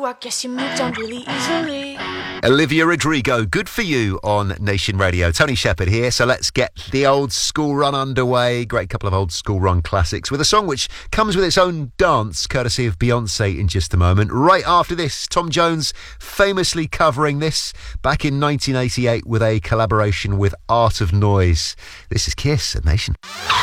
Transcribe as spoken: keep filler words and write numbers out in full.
you, I guess you moved on really easily. Olivia Rodrigo, Good For You on Nation Radio. Tony Shepherd here, so let's get the old school run underway. Great couple of old school run classics with a song which comes with its own dance, courtesy of Beyonce in just a moment. Right after this, Tom Jones famously covering this back in nineteen eighty-eight with a collaboration with Art of Noise. This is Kiss at Nation.